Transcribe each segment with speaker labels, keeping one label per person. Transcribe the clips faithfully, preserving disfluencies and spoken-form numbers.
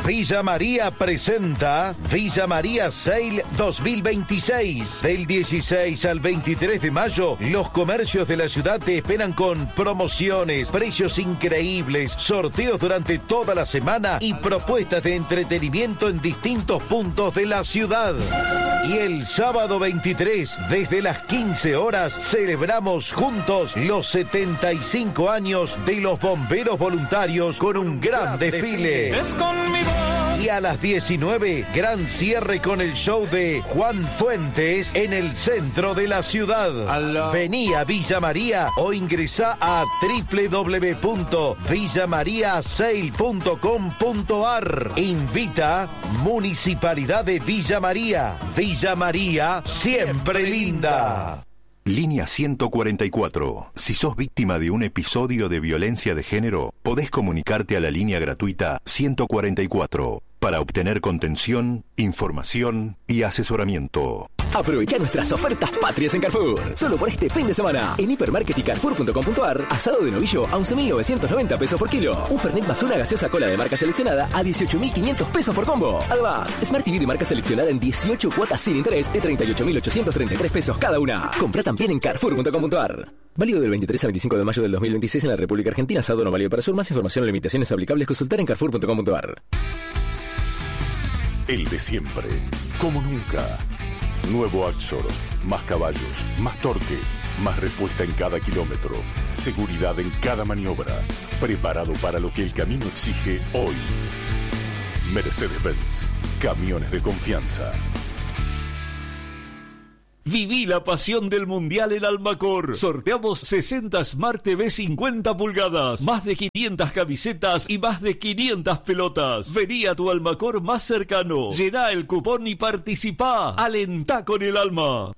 Speaker 1: Villa María presenta Villa María Sale dos mil veintiséis. Del dieciséis al veintitrés de mayo, los comercios de la ciudad te esperan con promociones, precios increíbles, sorteos durante toda la semana y propuestas de entretenimiento en distintos puntos de la ciudad. Y el sábado veintitrés, desde las quince horas, celebramos juntos los setenta y cinco años de los bomberos voluntarios con un gran desfile.
Speaker 2: Es con mi voz.
Speaker 1: Y a las diecinueve, gran cierre con el show de Juan Fuentes en el centro de la ciudad.
Speaker 2: Aló.
Speaker 1: Vení a Villa María o ingresá a doble u doble u doble u punto villa maría sale punto com punto a r. Invita Municipalidad de Villa María. Villa María, siempre linda.
Speaker 3: Línea ciento cuarenta y cuatro. Si sos víctima de un episodio de violencia de género, podés comunicarte a la línea gratuita ciento cuarenta y cuatro para obtener contención, información y asesoramiento.
Speaker 4: Aprovecha nuestras ofertas patrias en Carrefour. Solo por este fin de semana. En Hipermarket y Carrefour punto com punto a r, asado de novillo a once mil novecientos noventa pesos por kilo. Un Fernet más una gaseosa cola de marca seleccionada a dieciocho mil quinientos pesos por combo. Además, Smart T V de marca seleccionada en dieciocho cuotas sin interés de treinta y ocho mil ochocientos treinta y tres pesos cada una. Compra también en Carrefour punto com punto a r. Válido del veintitrés al veinticinco de mayo del dos mil veintiséis en la República Argentina. Asado no válido para sur. Más información o limitaciones aplicables consultar en Carrefour punto com punto a r.
Speaker 5: El de siempre, como nunca. Nuevo Axor, más caballos, más torque, más respuesta en cada kilómetro, seguridad en cada maniobra, preparado para lo que el camino exige hoy. Mercedes-Benz, camiones de confianza.
Speaker 6: Viví la pasión del Mundial en Almacor. Sorteamos sesenta Smart T V cincuenta pulgadas, más de quinientas camisetas y más de quinientas pelotas. Vení a tu Almacor más cercano, llená el cupón y participá. Alentá con el alma.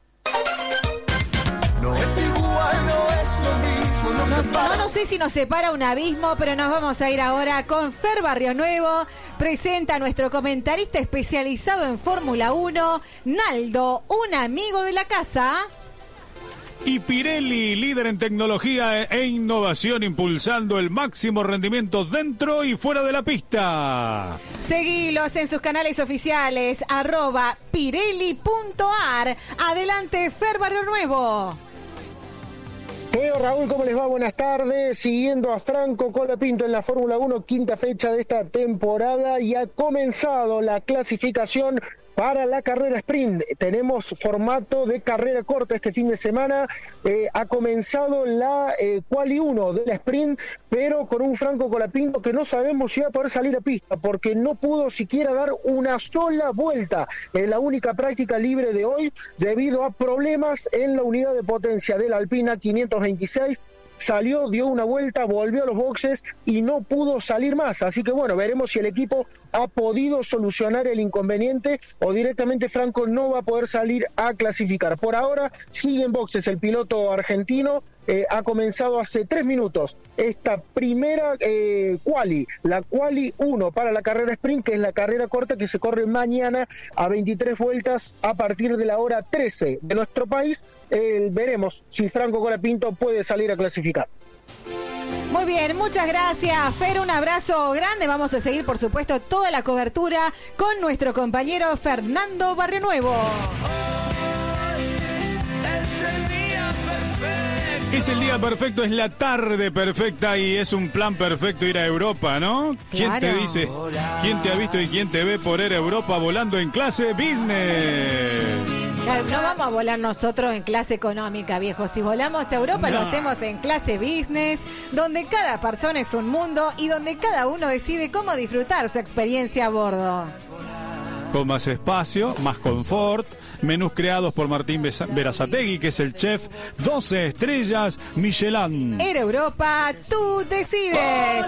Speaker 2: No es igual, no es lo mismo, no,
Speaker 7: No,
Speaker 2: se para.
Speaker 7: no, no sé si nos separa un abismo, pero nos vamos a ir ahora con Fer Barrio Nuevo. Presenta a nuestro comentarista especializado en Fórmula uno, Naldo, un amigo de la casa.
Speaker 8: Y Pirelli, líder en tecnología e innovación, impulsando el máximo rendimiento dentro y fuera de la pista.
Speaker 7: Seguilos en sus canales oficiales, arroba pirelli punto a r. Adelante, Fer Barrio Nuevo.
Speaker 9: Feo, Raúl, ¿cómo les va? Buenas tardes. Siguiendo a Franco Colapinto en la Fórmula uno, quinta fecha de esta temporada, y ha comenzado la clasificación para la carrera sprint. Tenemos formato de carrera corta este fin de semana. Eh, ha comenzado la eh, quali uno de la sprint, pero con un Franco Colapinto que no sabemos si va a poder salir a pista, porque no pudo siquiera dar una sola vuelta en la única práctica libre de hoy, debido a problemas en la unidad de potencia de la Alpina quinientos veintiséis. Salió, dio una vuelta, volvió a los boxes y no pudo salir más. Así que bueno, veremos si el equipo ha podido solucionar el inconveniente o directamente Franco no va a poder salir a clasificar. Por ahora sigue en boxes el piloto argentino. Eh, ha comenzado hace tres minutos esta primera eh, quali, la quali uno para la carrera sprint, que es la carrera corta que se corre mañana a veintitrés vueltas a partir de la hora trece de nuestro país. Eh, veremos si Franco Colapinto puede salir a clasificar.
Speaker 7: Muy bien, muchas gracias, Fer, un abrazo grande. Vamos a seguir, por supuesto, toda la cobertura con nuestro compañero Fernando Barrio Nuevo.
Speaker 8: Es el día perfecto, es la tarde perfecta y es un plan perfecto ir a Europa, ¿no? ¿Quién
Speaker 7: Claro.
Speaker 8: te dice? ¿Quién te ha visto y quién te ve por Air Europa volando en clase business?
Speaker 7: Claro, no vamos a volar nosotros en clase económica, viejo. Si volamos a Europa,
Speaker 8: No.
Speaker 7: lo hacemos en clase business, donde cada persona es un mundo y donde cada uno decide cómo disfrutar su experiencia a bordo.
Speaker 8: Con más espacio, más confort, menús creados por Martín Berazategui, que es el chef doce estrellas Michelin.
Speaker 7: Air Europa, tú decides.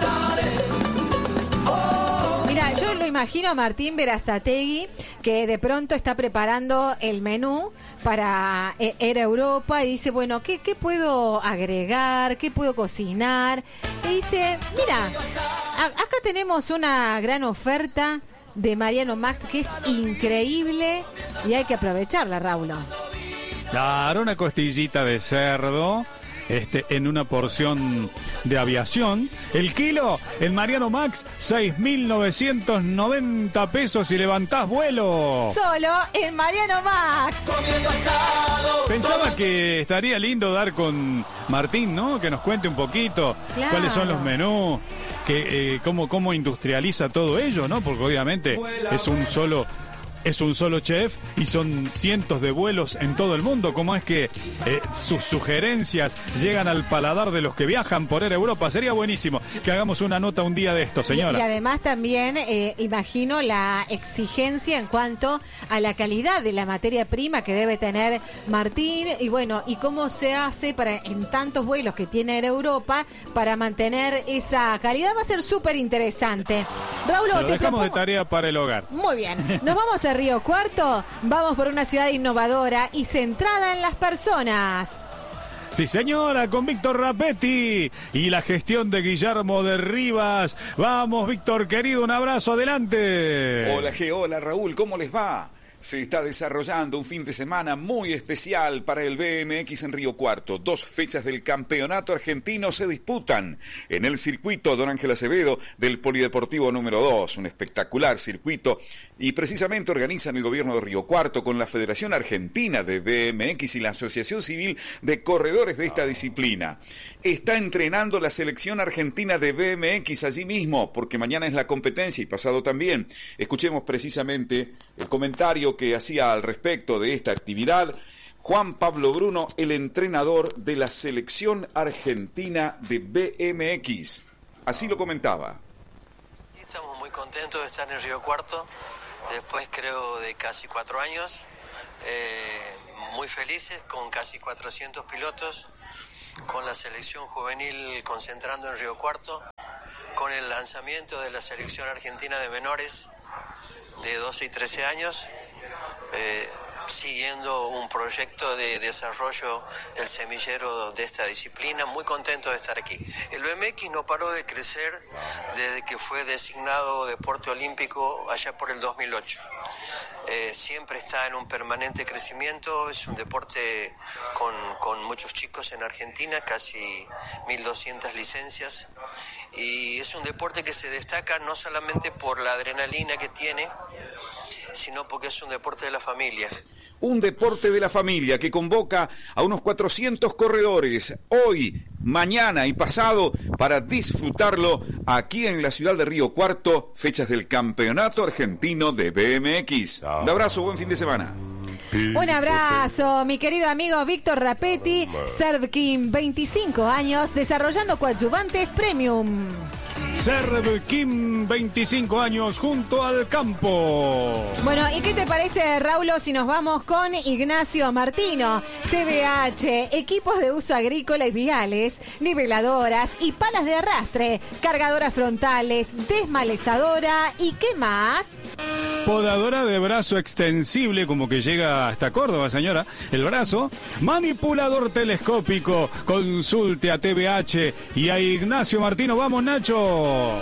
Speaker 7: Mira, yo lo imagino a Martín Berazategui, que de pronto está preparando el menú para Air Europa y dice, bueno, ¿qué, qué puedo agregar? ¿Qué puedo cocinar? Y dice, mira, a- acá tenemos una gran oferta de Mariano Max que es increíble y hay que aprovecharla, Raúl.
Speaker 8: Claro, una costillita de cerdo este, en una porción de aviación. El kilo, en Mariano Max, seis mil novecientos noventa pesos y levantás vuelo.
Speaker 7: Solo en Mariano Max.
Speaker 8: Pensaba que estaría lindo dar con Martín, ¿no? Que nos cuente un poquito
Speaker 7: claro.
Speaker 8: cuáles son los menús, que eh, cómo, cómo industrializa todo ello, ¿no? Porque obviamente es un solo... Es un solo chef y son cientos de vuelos en todo el mundo. ¿Cómo es que eh, sus sugerencias llegan al paladar de los que viajan por Air Europa? Sería buenísimo que hagamos una nota un día de esto, señora.
Speaker 7: Y, y además también eh, imagino la exigencia en cuanto a la calidad de la materia prima que debe tener Martín y bueno, y cómo se hace para en tantos vuelos que tiene Air Europa para mantener esa calidad. Va a ser súper interesante. Raúl,
Speaker 8: Se lo
Speaker 7: te
Speaker 8: dejamos
Speaker 7: propongo...
Speaker 8: de tarea para el hogar.
Speaker 7: Muy bien. Nos vamos a Río Cuarto, vamos por una ciudad innovadora y centrada en las personas.
Speaker 8: Sí, señora, con Víctor Rapetti y la gestión de Guillermo de Rivas. Vamos, Víctor, querido, un abrazo, adelante.
Speaker 10: Hola, G, hola, Raúl, ¿cómo les va? Se está desarrollando un fin de semana muy especial para el B M X en Río Cuarto. Dos fechas del campeonato argentino se disputan en el circuito Don Ángel Acevedo del Polideportivo número dos, un espectacular circuito, y precisamente organizan el gobierno de Río Cuarto con la Federación Argentina de B M X y la Asociación Civil de Corredores de esta disciplina. Está entrenando la selección argentina de B M X allí mismo, porque mañana es la competencia y pasado también. Escuchemos precisamente el comentario que hacía al respecto de esta actividad Juan Pablo Bruno, el entrenador de la selección argentina de B M X. Así lo comentaba.
Speaker 11: Estamos muy contentos de estar en Río Cuarto, después creo de casi cuatro años, eh, muy felices con casi cuatrocientos pilotos, con la selección juvenil concentrando en Río Cuarto, con el lanzamiento de la selección argentina de menores de doce y trece años, eh, siguiendo un proyecto de desarrollo del semillero de esta disciplina. Muy contento de estar aquí. El B M X no paró de crecer desde que fue designado deporte olímpico allá por el dos mil ocho. Eh, siempre está en un permanente crecimiento, es un deporte con, con muchos chicos en Argentina, casi mil doscientas licencias, y es un deporte que se destaca no solamente por la adrenalina que tiene, sino porque es un deporte de la familia.
Speaker 10: Un deporte de la familia que convoca a unos cuatrocientos corredores hoy, mañana y pasado para disfrutarlo aquí en la ciudad de Río Cuarto, fechas del Campeonato Argentino de B M X. Un abrazo, buen fin de semana.
Speaker 7: Un abrazo, mi querido amigo Víctor Rapetti, Servkim, veinticinco años, desarrollando coadyuvantes premium.
Speaker 8: Servkim, veinticinco años, junto al campo.
Speaker 7: Bueno, ¿y qué te parece, Raúl, si nos vamos con Ignacio Martino? T V H, equipos de uso agrícola y viales, niveladoras y palas de arrastre, cargadoras frontales, desmalezadora y ¿qué más?
Speaker 8: Podadora de brazo extensible, como que llega hasta Córdoba, señora. El brazo. Manipulador telescópico. Consulte a T V H y a Ignacio Martino. ¡Vamos, Nacho!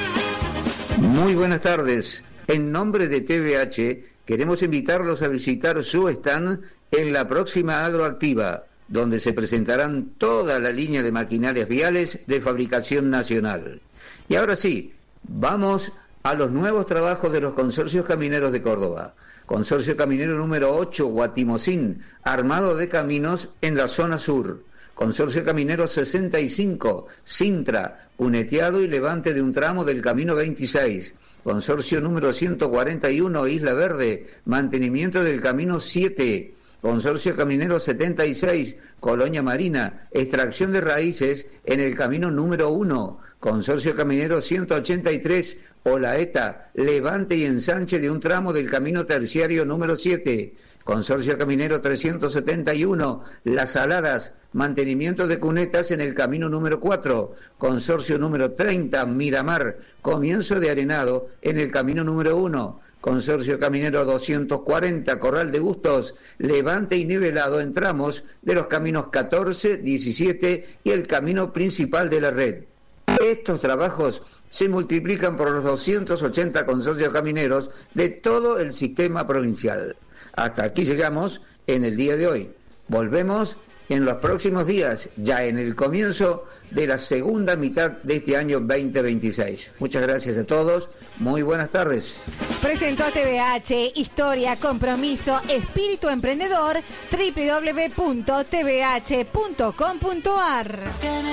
Speaker 12: Muy buenas tardes. En nombre de T V H, queremos invitarlos a visitar su stand en la próxima Agroactiva, donde se presentarán toda la línea de maquinarias viales de fabricación nacional. Y ahora sí, vamos a los nuevos trabajos de los consorcios camineros de Córdoba. Consorcio caminero número ocho, Guatimocín, armado de caminos en la zona sur. Consorcio caminero sesenta y cinco, Sintra, cuneteado y levante de un tramo del camino veintiséis. Consorcio número ciento cuarenta y uno, Isla Verde, mantenimiento del camino siete. Consorcio caminero setenta y seis, Colonia Marina, extracción de raíces en el camino número uno. Consorcio caminero ciento ochenta y tres, Olaeta, levante y ensanche de un tramo del camino terciario número siete. Consorcio caminero trescientos setenta y uno, Las Saladas, mantenimiento de cunetas en el camino número cuatro. Consorcio número treinta, Miramar, comienzo de arenado en el camino número uno. Consorcio caminero doscientos cuarenta, Corral de Bustos, levante y nivelado en tramos de los caminos catorce, diecisiete y el camino principal de la red. Estos trabajos se multiplican por los doscientos ochenta consorcios camineros de todo el sistema provincial. Hasta aquí llegamos en el día de hoy. Volvemos en los próximos días, ya en el comienzo de la segunda mitad de este año veinte veintiséis. Muchas gracias a todos, muy buenas tardes.
Speaker 7: Presentó T V H, historia, compromiso, espíritu emprendedor, doble u doble u doble u punto t v h punto com punto a r.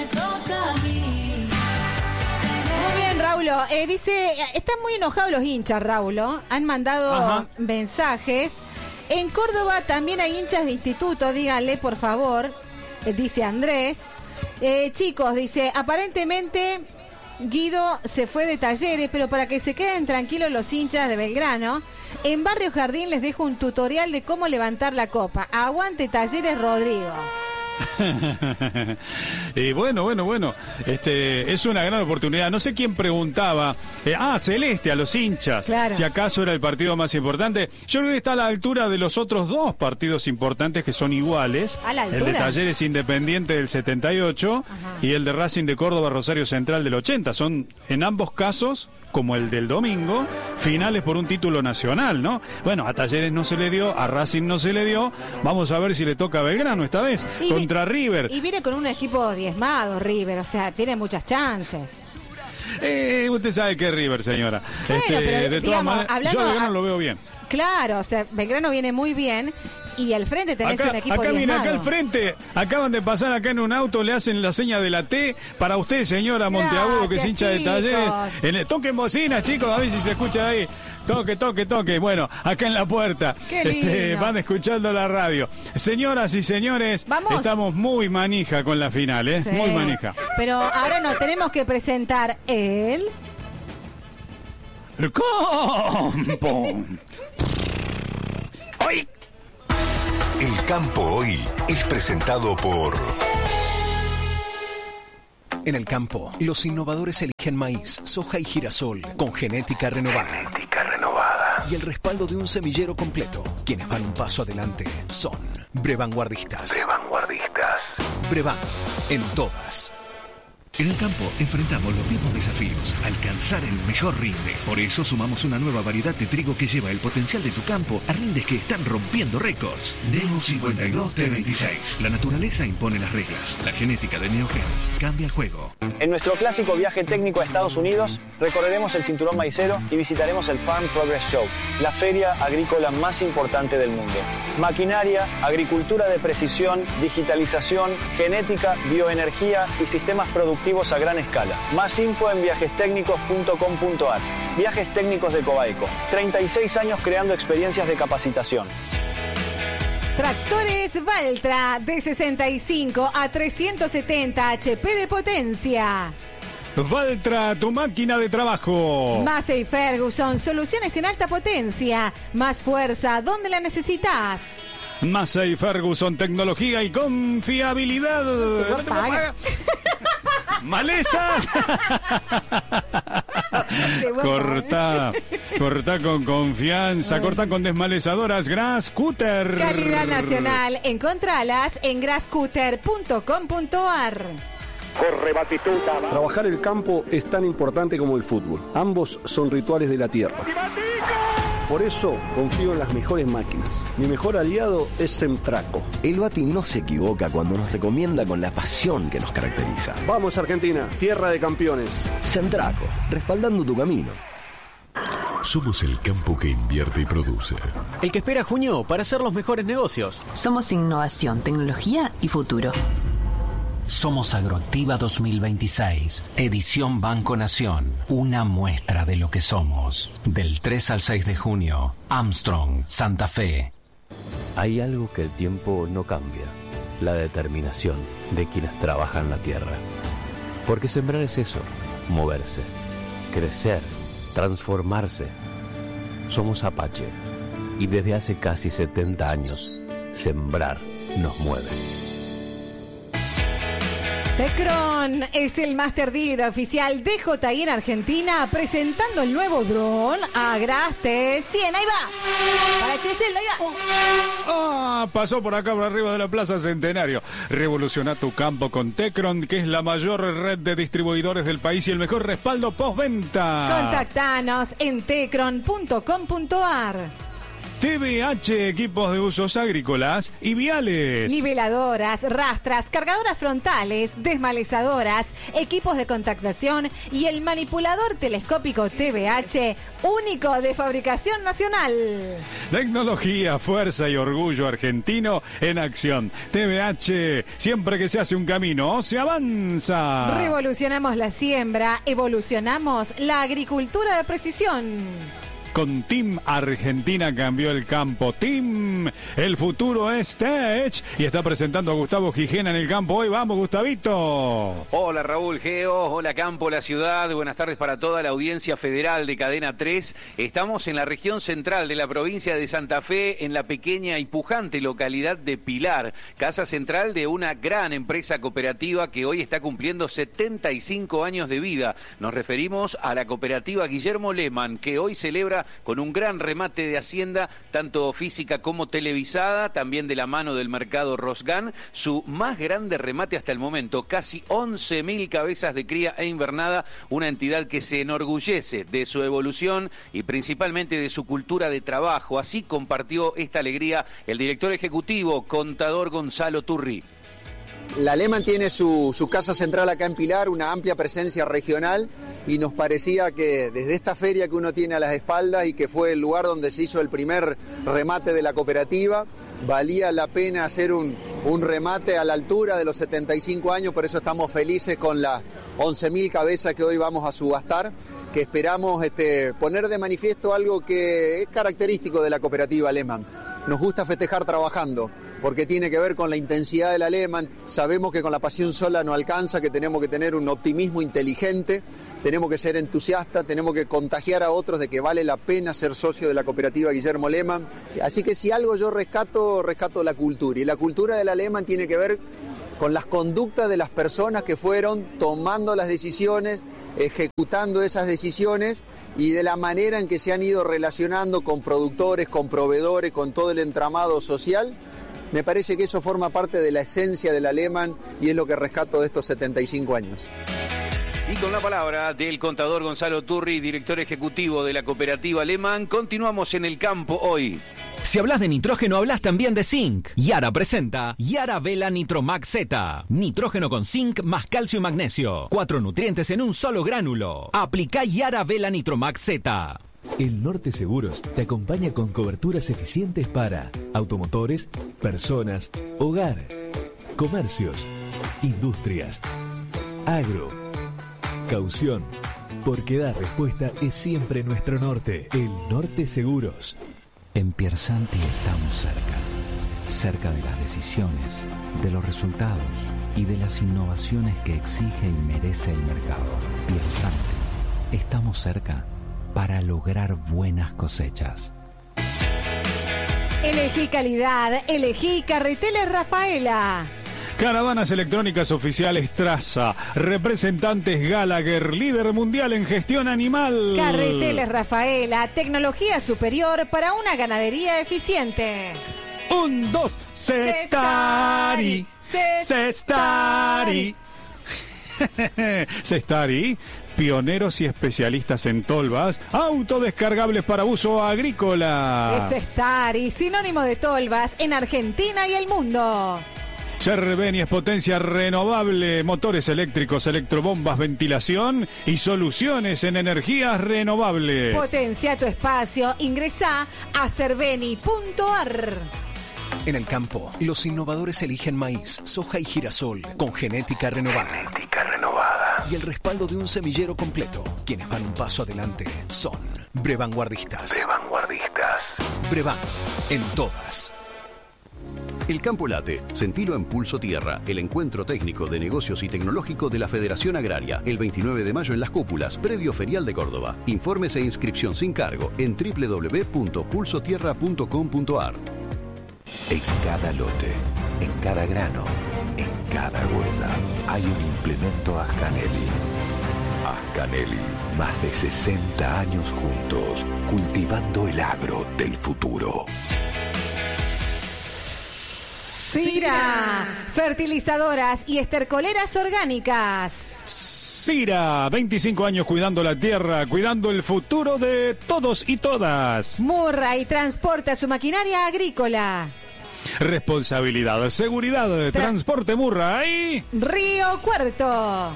Speaker 7: Muy bien, Raulo. Eh, dice, están muy enojados los hinchas, Raulo. Han mandado Ajá. mensajes. En Córdoba también hay hinchas de instituto, díganle, por favor, eh, dice Andrés. Eh, chicos, dice, aparentemente Guido se fue de Talleres, pero para que se queden tranquilos los hinchas de Belgrano, en Barrio Jardín les dejo un tutorial de cómo levantar la copa. Aguante Talleres, Rodrigo.
Speaker 8: Y bueno, bueno, bueno, este es una gran oportunidad. No sé quién preguntaba, eh, ah, Celeste, a los hinchas, claro. si acaso era el partido más importante. Yo creo que está a la altura de los otros dos partidos importantes que son iguales.
Speaker 7: ¿A la altura?
Speaker 8: El de Talleres Independiente del setenta y ocho Ajá. y el de Racing de Córdoba Rosario Central del ochenta. Son en ambos casos, como el del domingo, finales por un título nacional, ¿no? Bueno, a Talleres no se le dio, a Racing no se le dio. Vamos a ver si le toca a Belgrano esta vez, y contra vi- River.
Speaker 7: Y viene con un equipo diezmado, River, o sea, tiene muchas chances.
Speaker 8: Eh, usted sabe que es River, señora.
Speaker 7: Bueno,
Speaker 8: este,
Speaker 7: pero,
Speaker 8: de
Speaker 7: digamos,
Speaker 8: todas maneras,
Speaker 7: hablando,
Speaker 8: yo a Belgrano lo veo bien.
Speaker 7: Claro, o sea, Belgrano viene muy bien. Y al frente tenés
Speaker 8: acá,
Speaker 7: un equipo
Speaker 8: acá,
Speaker 7: diezmado.
Speaker 8: mira, acá al frente, acaban de pasar acá en un auto, le hacen la seña de la T para usted, señora Monteagudo, que es hincha de Talleres. En el, toquen bocinas, chicos, a ver si se escucha ahí. Toque, toque, toque. Bueno, acá en la puerta este, van escuchando la radio. Señoras y señores, ¿Vamos? estamos muy manija con la final, ¿eh? Sí. Muy manija.
Speaker 7: Pero ahora nos tenemos que presentar el...
Speaker 8: El campo.
Speaker 3: Hoy. El campo hoy es presentado por...
Speaker 13: En el campo, los innovadores eligen maíz, soja y girasol con genética renovada.
Speaker 3: Genética renovada.
Speaker 13: Y el respaldo de un semillero completo. Quienes van un paso adelante son Brevanguardistas.
Speaker 3: Brevanguardistas.
Speaker 13: Brevan, en todas.
Speaker 14: En el campo enfrentamos los mismos desafíos, alcanzar el mejor rinde. Por eso sumamos una nueva variedad de trigo que lleva el potencial de tu campo a rindes que están rompiendo récords. Neo cincuenta y dos T veintiséis. La naturaleza impone las reglas. La genética de Neogen cambia el juego.
Speaker 15: En nuestro clásico viaje técnico a Estados Unidos, recorreremos el cinturón maicero y visitaremos el Farm Progress Show, la feria agrícola más importante del mundo. Maquinaria, agricultura de precisión, digitalización, genética, bioenergía y sistemas productivos a gran escala. Más info en viajes técnicos punto com punto a r. Viajes Técnicos de Cobaeco. treinta y seis años creando experiencias de capacitación.
Speaker 7: Tractores Valtra de sesenta y cinco a trescientos setenta H P de potencia.
Speaker 8: Valtra, tu máquina de trabajo.
Speaker 7: Massey Ferguson, soluciones en alta potencia. Más fuerza, ¿dónde la necesitas?
Speaker 8: Massey Ferguson, tecnología y confiabilidad.
Speaker 7: ¿No te paga?
Speaker 8: ¡Malezas! Cortá, cortá con confianza, cortá con desmalezadoras Grass Cutter.
Speaker 7: Calidad nacional, encontralas en grass cutter punto com punto a r.
Speaker 16: Corre Batistuta.
Speaker 17: Trabajar el campo es tan importante como el fútbol. Ambos son rituales de la tierra. Por eso confío en las mejores máquinas. Mi mejor aliado es Semtraco.
Speaker 18: El Bati no se equivoca cuando nos recomienda con la pasión que nos caracteriza.
Speaker 17: Vamos Argentina, tierra de campeones.
Speaker 18: Semtraco, respaldando tu camino.
Speaker 3: Somos el campo que invierte y produce.
Speaker 4: El que espera junio para hacer los mejores negocios.
Speaker 19: Somos innovación, tecnología y futuro.
Speaker 20: Somos Agroactiva dos mil veintiséis, edición Banco Nación, una muestra de lo que somos. Del tres al seis de junio, Armstrong, Santa Fe.
Speaker 21: Hay algo que el tiempo no cambia, la determinación de quienes trabajan la tierra. Porque sembrar es eso, moverse, crecer, transformarse. Somos Apache y desde hace casi setenta años, sembrar nos mueve.
Speaker 7: Tecron es el Master Dealer oficial de J I en Argentina, presentando el nuevo dron Agraste cien. Ahí va. Para Chesel, ahí va.
Speaker 8: Ah, pasó por acá, por arriba de la Plaza Centenario. Revoluciona tu campo con Tecron, que es la mayor red de distribuidores del país y el mejor respaldo postventa.
Speaker 7: Contactanos en tecron punto com punto a r.
Speaker 8: T V H, equipos de usos agrícolas y viales.
Speaker 7: Niveladoras, rastras, cargadoras frontales, desmalezadoras, equipos de contactación y el manipulador telescópico T V H, único de fabricación nacional.
Speaker 8: Tecnología, fuerza y orgullo argentino en acción. T V H, siempre que se hace un camino, se avanza.
Speaker 7: Revolucionamos la siembra, evolucionamos la agricultura de precisión.
Speaker 8: Con Team Argentina cambió el campo. Team, el futuro es Tech. Y está presentando a Gustavo Gijena en el campo. Hoy vamos, Gustavito.
Speaker 1: Hola Raúl Geo, hola Campo, la ciudad. Buenas tardes para toda la audiencia federal de Cadena tres. Estamos en la región central de la provincia de Santa Fe, en la pequeña y pujante localidad de Pilar, casa central de una gran empresa cooperativa que hoy está cumpliendo setenta y cinco años de vida. Nos referimos a la cooperativa Guillermo Lehmann, que hoy celebra con un gran remate de hacienda, tanto física como televisada, también de la mano del mercado Rosgan, su más grande remate hasta el momento, casi once mil cabezas de cría e invernada, una entidad que se enorgullece de su evolución y principalmente de su cultura de trabajo. Así compartió esta alegría el director ejecutivo, contador Gonzalo Turri.
Speaker 22: La Lehmann tiene su, su casa central acá en Pilar, una amplia presencia regional, y nos parecía que desde esta feria que uno tiene a las espaldas y que fue el lugar donde se hizo el primer remate de la cooperativa, valía la pena hacer un, un remate a la altura de los setenta y cinco años. Por eso estamos felices con las once mil cabezas que hoy vamos a subastar, que esperamos este, poner de manifiesto algo que es característico de la cooperativa Lehmann. Nos gusta festejar trabajando, porque tiene que ver con la intensidad de la Lehmann. Sabemos que con la pasión sola no alcanza, que tenemos que tener un optimismo inteligente, tenemos que ser entusiastas, tenemos que contagiar a otros de que vale la pena ser socio de la cooperativa Guillermo Lehmann. Así que si algo yo rescato, rescato la cultura. Y la cultura de la Lehmann tiene que ver con las conductas de las personas que fueron tomando las decisiones, ejecutando esas decisiones, y de la manera en que se han ido relacionando con productores, con proveedores, con todo el entramado social. Me parece que eso forma parte de la esencia de la Lehmann y es lo que rescato de estos setenta y cinco años.
Speaker 1: Y con la palabra del contador Gonzalo Turri, director ejecutivo de la cooperativa Lehmann, continuamos en el campo hoy.
Speaker 23: Si hablas de nitrógeno, hablas también de zinc. Yara presenta Yara Vela Nitromax Z. Nitrógeno con zinc más calcio y magnesio. Cuatro nutrientes en un solo gránulo. Aplica Yara Vela Nitromax Z.
Speaker 24: El Norte Seguros te acompaña con coberturas eficientes para automotores, personas, hogar, comercios, industrias, agro, caución. Porque dar respuesta es siempre nuestro norte. El Norte Seguros.
Speaker 20: En Piersanti estamos cerca, cerca de las decisiones, de los resultados y de las innovaciones que exige y merece el mercado. Piersanti, estamos cerca para lograr buenas cosechas.
Speaker 7: Elegí calidad, elegí Carreteles Rafaela.
Speaker 8: Caravanas electrónicas oficiales Traza, representantes Gallagher, líder mundial en gestión animal.
Speaker 7: Carreteles Rafaela, tecnología superior para una ganadería eficiente.
Speaker 8: Un, dos, Cestari, Cestari. Cestari, pioneros y especialistas en tolvas, autodescargables para uso agrícola.
Speaker 7: Es Cestari, sinónimo de tolvas en Argentina y el mundo.
Speaker 8: Cerveni es potencia renovable, motores eléctricos, electrobombas, ventilación y soluciones en energías renovables.
Speaker 7: Potencia tu espacio, ingresá a cerveni punto a r.
Speaker 13: En el campo, los innovadores eligen maíz, soja y girasol con genética renovada.
Speaker 14: Genética renovada.
Speaker 13: Y el respaldo de un semillero completo. Quienes van un paso adelante son Brevanguardistas.
Speaker 14: Brevanguardistas.
Speaker 13: Brevan, en todas.
Speaker 25: El Campo Late, sentilo en Pulso Tierra, el encuentro técnico de negocios y tecnológico de la Federación Agraria, el veintinueve de mayo en Las Cúpulas, predio ferial de Córdoba. Informes e inscripción sin cargo en doble u doble u doble u punto pulso tierra punto com punto a r.
Speaker 14: En cada lote, en cada grano, en cada huella, hay un implemento Ascanelli. Ascanelli, más de sesenta años juntos, cultivando el agro del futuro.
Speaker 7: Sira, fertilizadoras y estercoleras orgánicas.
Speaker 8: Cira, veinticinco años cuidando la tierra, cuidando el futuro de todos y todas.
Speaker 7: Murray transporta su maquinaria agrícola.
Speaker 8: Responsabilidad, seguridad, Tra- transporte Murray.
Speaker 7: Río Cuarto.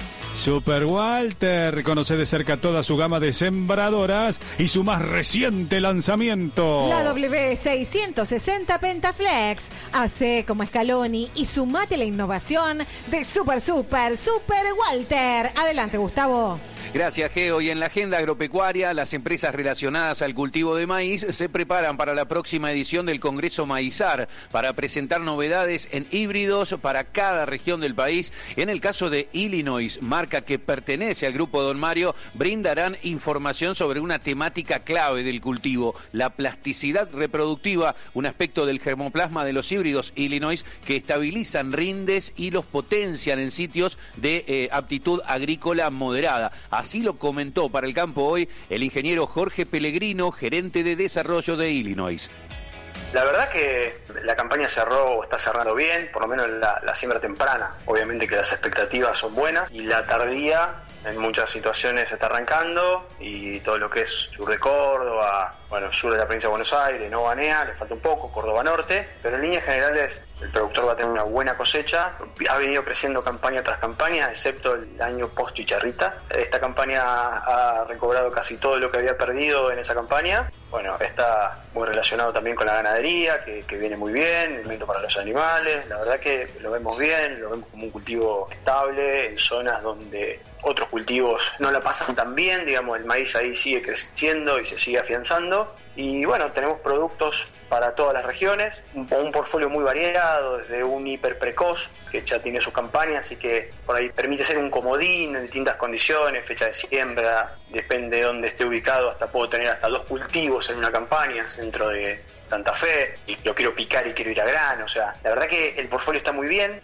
Speaker 8: Super Walter conoce de cerca toda su gama de sembradoras y su más reciente lanzamiento.
Speaker 7: La W seiscientos sesenta Pentaflex. Hace como Scaloni y sumate la innovación de Super Super Super Walter. Adelante, Gustavo.
Speaker 1: Gracias, Geo. Y en la agenda agropecuaria, las empresas relacionadas al cultivo de maíz se preparan para la próxima edición del Congreso Maizar para presentar novedades en híbridos para cada región del país. En el caso de Illinois, marca que pertenece al grupo Don Mario, brindarán información sobre una temática clave del cultivo, la plasticidad reproductiva, un aspecto del germoplasma de los híbridos Illinois que estabilizan rindes y los potencian en sitios de eh, aptitud agrícola moderada. Así lo comentó para el campo hoy el ingeniero Jorge Pellegrino, gerente de desarrollo de Illinois.
Speaker 2: La verdad que la campaña cerró o está cerrando bien, por lo menos la, la siembra temprana. Obviamente que las expectativas son buenas y la tardía en muchas situaciones está arrancando y todo lo que es sur de Córdoba, bueno, sur de la provincia de Buenos Aires, no Banea, le falta un poco, Córdoba Norte, pero en líneas generales el productor va a tener una buena cosecha. Ha venido creciendo campaña tras campaña, excepto el año post chicharrita. Esta campaña ha recobrado casi todo lo que había perdido en esa campaña. Bueno, está muy relacionado también con la ganadería, que, que viene muy bien, el alimento para los animales. La verdad que lo vemos bien, lo vemos como un cultivo estable en zonas donde otros cultivos no la pasan tan bien. Digamos, el maíz ahí sigue creciendo y se sigue afianzando. Y bueno, tenemos productos para todas las regiones, un, un portfolio muy variado, desde un hiper precoz, que ya tiene sus campañas y que por ahí permite ser un comodín en distintas condiciones, fecha de siembra, depende de dónde esté ubicado, hasta puedo tener hasta dos cultivos en una campaña, centro de Santa Fe, y lo quiero picar y quiero ir a grano. O sea, la verdad que el portfolio está muy bien.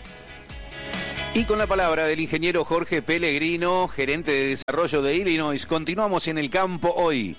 Speaker 1: Y con la palabra del ingeniero Jorge Pellegrino, gerente de desarrollo de Illinois, continuamos en el campo hoy.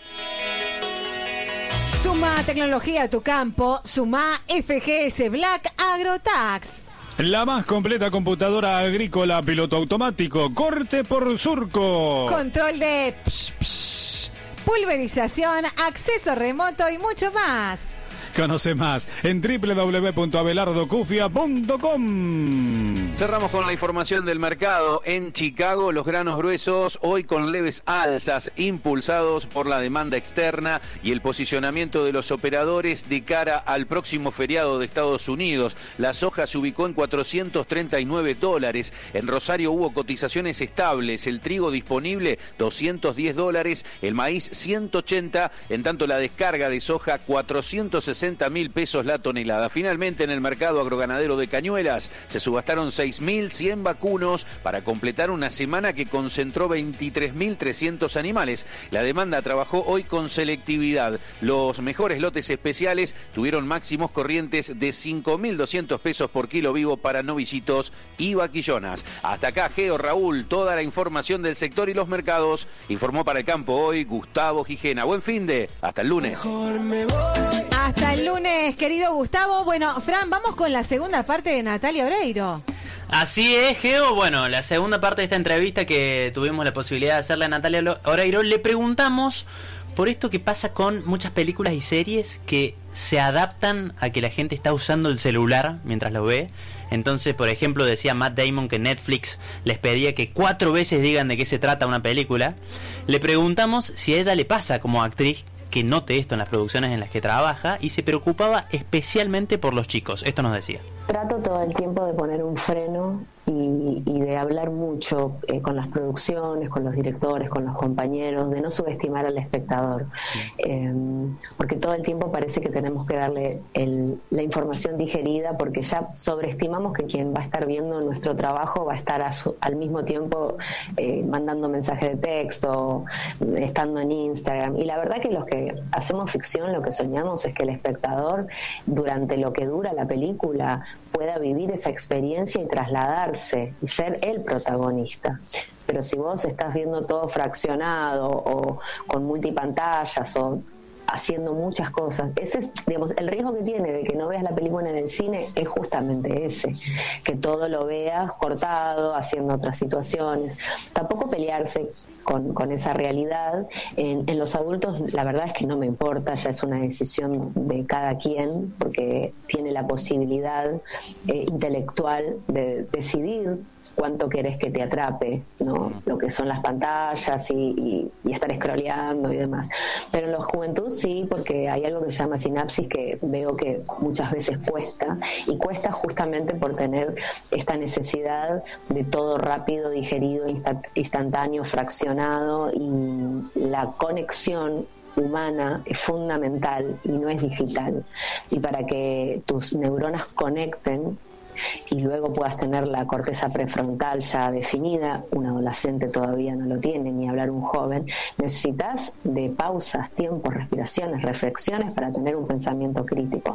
Speaker 7: Suma tecnología a tu campo, suma F G S Black AgroTax.
Speaker 8: La más completa computadora agrícola, piloto automático, corte por surco.
Speaker 7: Control de psh, psh, pulverización, acceso remoto y mucho más.
Speaker 8: Conoce más en doble u doble u doble u punto abelardo cufia punto com.
Speaker 1: Cerramos con la información del mercado. En Chicago, los granos gruesos hoy con leves alzas, impulsados por la demanda externa y el posicionamiento de los operadores de cara al próximo feriado de Estados Unidos. La soja se ubicó en cuatrocientos treinta y nueve dólares. En Rosario hubo cotizaciones estables. El trigo disponible, doscientos diez dólares. El maíz, ciento ochenta. En tanto, la descarga de soja, cuatrocientos sesenta mil pesos la tonelada. Finalmente, en el mercado agroganadero de Cañuelas se subastaron seis mil cien vacunos para completar una semana que concentró veintitrés mil trescientos animales. La demanda trabajó hoy con selectividad. Los mejores lotes especiales tuvieron máximos corrientes de cinco mil doscientos pesos por kilo vivo para novillitos y vaquillonas. Hasta acá, Geo, Raúl, toda la información del sector y los mercados. Informó para el campo hoy Gustavo Gijena. Buen fin de, hasta el lunes.
Speaker 7: Hasta el lunes, querido Gustavo. Bueno, Fran, vamos con la segunda parte de Natalia Oreiro.
Speaker 5: Así es, Geo. Bueno, la segunda parte de esta entrevista que tuvimos la posibilidad de hacerle a Natalia Oreiro, le preguntamos por esto que pasa con muchas películas y series que se adaptan a que la gente está usando el celular mientras lo ve. Entonces, por ejemplo, decía Matt Damon que Netflix les pedía que cuatro veces digan de qué se trata una película. Le preguntamos si a ella le pasa como actriz que note esto en las producciones en las que trabaja y se preocupaba especialmente por los chicos. Esto nos decía.
Speaker 6: Trato todo el tiempo de poner un freno y, y de hablar mucho eh, con las producciones, con los directores, con los compañeros, de no subestimar al espectador. Eh, porque todo el tiempo parece que tenemos que darle el, la información digerida, porque ya sobreestimamos que quien va a estar viendo nuestro trabajo va a estar a su, al mismo tiempo eh, mandando mensajes de texto, estando en Instagram. Y la verdad que los que hacemos ficción lo que soñamos es que el espectador, durante lo que dura la película, pueda vivir esa experiencia y trasladarse y ser el protagonista. Pero si vos estás viendo todo fraccionado o con multipantallas o haciendo muchas cosas. Ese es, digamos, el riesgo que tiene de que no veas la película en el cine es justamente ese, que todo lo veas cortado, haciendo otras situaciones. Tampoco pelearse con, con esa realidad. En, en los adultos, la verdad es que no me importa, ya es una decisión de cada quien, porque tiene la posibilidad eh, intelectual de decidir cuánto querés que te atrape, ¿no? Lo que son las pantallas y, y, y estar scrolleando y demás. Pero en la juventud sí, porque hay algo que se llama sinapsis que veo que muchas veces cuesta, y cuesta justamente por tener esta necesidad de todo rápido, digerido, instantáneo, fraccionado, y la conexión humana es fundamental y no es digital. Y para que tus neuronas conecten y luego puedas tener la corteza prefrontal ya definida, un adolescente todavía no lo tiene, ni hablar un joven, necesitas de pausas, tiempos, respiraciones, reflexiones para tener un pensamiento crítico.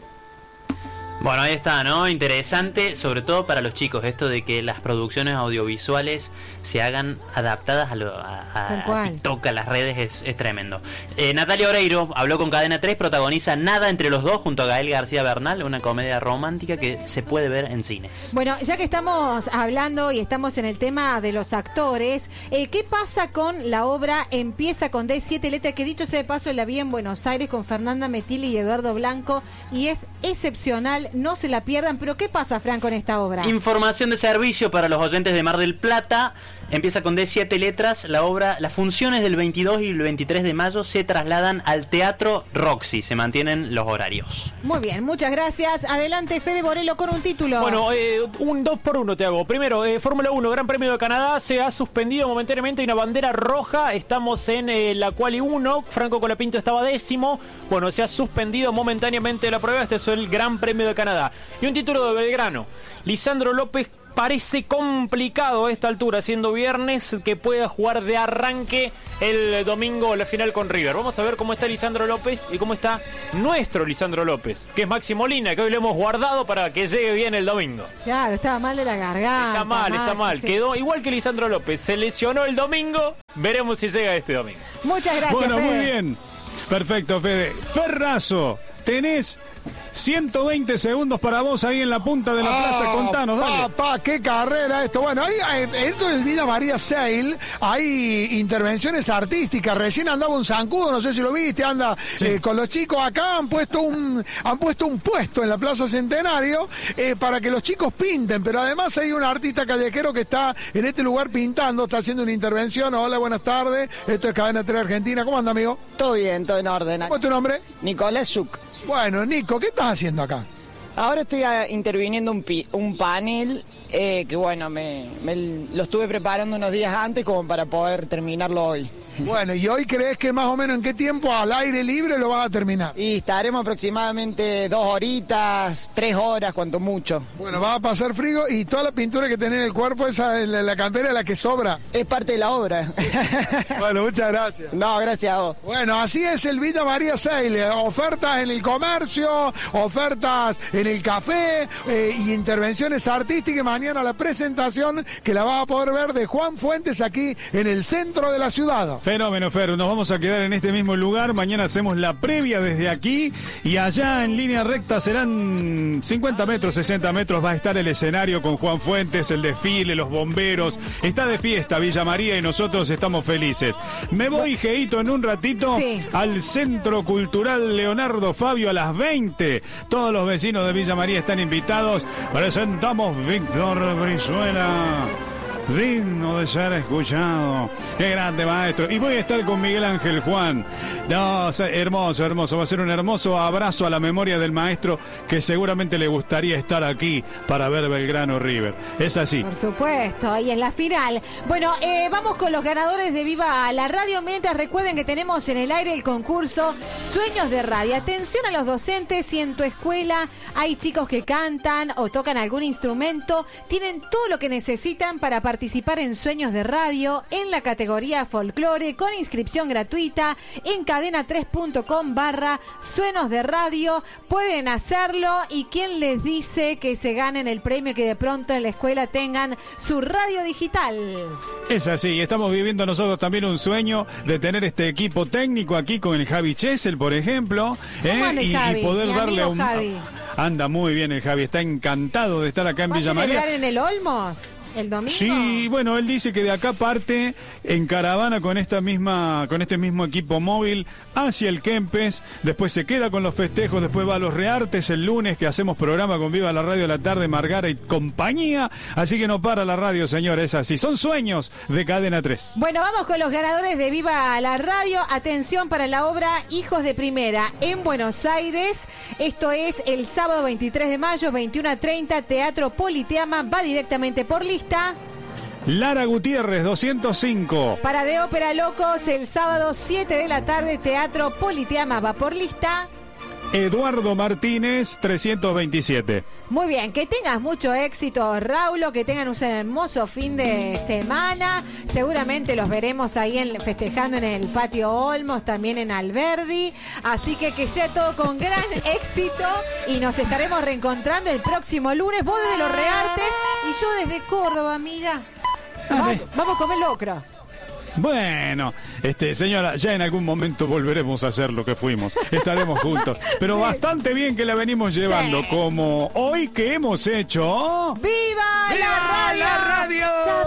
Speaker 5: Bueno, ahí está, ¿no? Interesante, sobre todo para los chicos, esto de que las producciones audiovisuales se hagan adaptadas a, lo, a, a, a TikTok, a las redes, es, es tremendo. Eh, Natalia Oreiro habló con Cadena tres, protagoniza Nada entre los dos junto a Gael García Bernal, una comedia romántica que se puede ver en cines.
Speaker 7: Bueno, ya que estamos hablando y estamos en el tema de los actores, eh, ¿qué pasa con la obra Empieza con D, siete letras? Que dicho sea de paso, la vi en Buenos Aires con Fernanda Metilli y Eduardo Blanco, y es excepcional. No se la pierdan, pero ¿qué pasa, Fran, con esta obra?
Speaker 5: Información de servicio para los oyentes de Mar del Plata. Empieza con D, siete letras. La obra, las funciones del veintidós y el veintitrés de mayo se trasladan al Teatro Roxy. Se mantienen los horarios.
Speaker 7: Muy bien, muchas gracias. Adelante, Fede Borello, con un título.
Speaker 9: Bueno, eh, un dos por uno te hago. Primero, eh, Fórmula uno, Gran Premio de Canadá. Se ha suspendido momentáneamente, una bandera roja. Estamos en eh, la Quali uno. Franco Colapinto estaba décimo. Bueno, se ha suspendido momentáneamente la prueba. Este es el Gran Premio de Canadá. Y un título de Belgrano. Lisandro López parece complicado a esta altura, siendo viernes, que pueda jugar de arranque el domingo la final con River. Vamos a ver cómo está Lisandro López y cómo está nuestro Lisandro López, que es Maxi Molina, que hoy lo hemos guardado para que llegue bien el domingo.
Speaker 7: Claro, estaba mal de la garganta.
Speaker 9: Está mal, Maxi, está mal. Sí. Quedó igual que Lisandro López. Se lesionó el domingo. Veremos si llega este domingo.
Speaker 7: Muchas gracias,
Speaker 8: Bueno,
Speaker 7: Fede.
Speaker 8: Muy bien. Perfecto, Fede. Ferrazo, tenés ciento veinte segundos para vos ahí en la punta de la
Speaker 10: oh,
Speaker 8: plaza. Contanos, dale.
Speaker 10: Papá, qué carrera esto. Bueno, ahí, esto del Vida María Sail, hay intervenciones artísticas. Recién andaba un zancudo, no sé si lo viste, anda sí. eh, con los chicos acá. Han puesto un han puesto un puesto en la Plaza Centenario eh, para que los chicos pinten, pero además hay un artista callejero que está en este lugar pintando, está haciendo una intervención. Hola, buenas tardes. Esto es Cadena tres Argentina. ¿Cómo anda, amigo?
Speaker 11: Todo bien, todo en orden.
Speaker 10: ¿Cómo es tu nombre?
Speaker 11: Nicolás Suk.
Speaker 10: Bueno, Nico, ¿qué estás haciendo acá?
Speaker 11: Ahora estoy a, interviniendo un, pi, un panel eh, que, bueno, me, me lo estuve preparando unos días antes como para poder terminarlo hoy.
Speaker 10: Bueno, ¿y hoy crees que más o menos en qué tiempo al aire libre lo vas a terminar?
Speaker 11: Y estaremos aproximadamente dos horitas, tres horas, cuanto mucho.
Speaker 10: Bueno, va a pasar frío y toda la pintura que tenés en el cuerpo, esa la, la campera es la que sobra.
Speaker 11: Es parte de la obra.
Speaker 10: Bueno, muchas gracias.
Speaker 11: No, gracias a vos.
Speaker 10: Bueno, así es el Villa María Sail. Ofertas en el comercio, ofertas en el café eh, y intervenciones artísticas. Mañana la presentación que la vas a poder ver de Juan Fuentes aquí en el centro de la ciudad.
Speaker 8: Fenómeno, Fer, nos vamos a quedar en este mismo lugar. Mañana hacemos la previa desde aquí y allá en línea recta serán cincuenta metros, sesenta metros. Va a estar el escenario con Juan Fuentes, el desfile, los bomberos. Está de fiesta Villa María y nosotros estamos felices. Me voy, Geito, en un ratito sí. al Centro Cultural Leonardo Fabio a las veinte. Todos los vecinos de Villa María están invitados. Presentamos Víctor Brizuela. Digno de ser escuchado. Qué grande, maestro. Y voy a estar con Miguel Ángel Juan. No, hermoso, hermoso. Va a ser un hermoso abrazo a la memoria del maestro que seguramente le gustaría estar aquí para ver Belgrano River. Es así.
Speaker 7: Por supuesto, y en la final. Bueno, eh, vamos con los ganadores de Viva la Radio. Mientras recuerden que tenemos en el aire el concurso Sueños de Radio. Atención a los docentes, si en tu escuela hay chicos que cantan o tocan algún instrumento, tienen todo lo que necesitan para participar participar en Sueños de Radio en la categoría folclore con inscripción gratuita en cadena tres punto com barra suenos de radio. Pueden hacerlo y quién les dice que se ganen el premio, que de pronto en la escuela tengan su radio digital.
Speaker 8: Es así, estamos viviendo nosotros también un sueño de tener este equipo técnico aquí con el Javi Chesel, por ejemplo, ¿eh? y, y poder
Speaker 7: Mi
Speaker 8: darle
Speaker 7: amigo
Speaker 8: un...
Speaker 7: Javi.
Speaker 8: Anda muy bien el Javi, está encantado de estar acá en
Speaker 7: ¿Va
Speaker 8: Villa
Speaker 7: a celebrar
Speaker 8: María.
Speaker 7: en el Olmos el domingo?
Speaker 8: Sí, bueno, él dice que de acá parte en caravana con esta misma, con este mismo equipo móvil hacia el Kempes, después se queda con los festejos, después va a los Reartes el lunes, que hacemos programa con Viva la Radio de la Tarde, Margara y compañía, así que no para la radio, señores, así, son sueños de Cadena tres.
Speaker 7: Bueno, vamos con los ganadores de Viva la Radio. Atención para la obra Hijos de Primera en Buenos Aires. Esto es el sábado veintitrés de mayo, veintiuno a treinta, Teatro Politeama, va directamente por lista.
Speaker 8: Lara Gutiérrez, doscientos cinco.
Speaker 7: Para De Ópera Locos, el sábado siete de la tarde, Teatro Politeama va por lista.
Speaker 8: Eduardo Martínez, trescientos veintisiete.
Speaker 7: Muy bien, que tengas mucho éxito, Raulo, que tengan un hermoso fin de semana. Seguramente los veremos ahí en, festejando en el Patio Olmos, también en Alberdi. Así que que sea todo con gran éxito y nos estaremos reencontrando el próximo lunes. Vos desde Los Reartes y yo desde Córdoba, mira. Vamos, vamos a comer locro.
Speaker 8: Bueno, este señora, ya en algún momento volveremos a hacer lo que fuimos. Estaremos juntos. Pero sí, bastante bien que la venimos llevando, sí, como hoy que hemos hecho.
Speaker 7: ¡Viva, ¡Viva la radio! La radio!